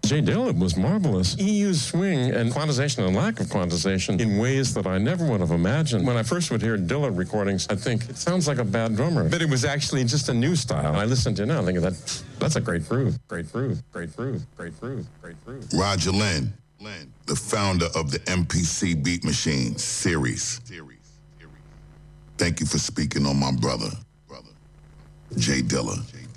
Jay Dilla was marvelous. He used swing and quantization and lack of quantization in ways that I never would have imagined. When I first would hear Dilla recordings, I'd think, it sounds like a bad drummer. But it was actually just a new style. I listen to it now and think that's a great groove, great groove, great groove, great groove, great groove. Roger Lynn, the founder of the MPC Beat Machine series. Thank you for speaking on my brother, Jay Dilla.